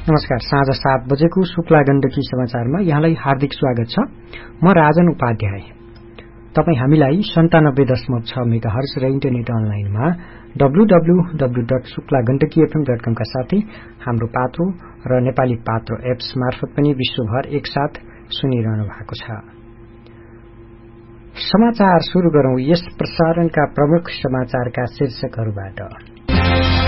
नमस्कार। साँझ 7 बजेको शुक्ला गण्डकी समाचारमा यहाँलाई हार्दिक स्वागत छ। म राजन उपाध्याय। तपाई हामीलाई 97.6 मेगाहर्ज र इन्टरनेट अनलाइनमा www.शुक्लागण्डकीfm.com का साथै हाम्रो पात्रो र नेपाली पात्रो एप्स मार्फत पनि विश्वभर एकसाथ सुनिरहनु भएको छ। समाचार सुरु गरौं। यस प्रसारणका प्रमुख समाचारका शीर्षकहरूबाट।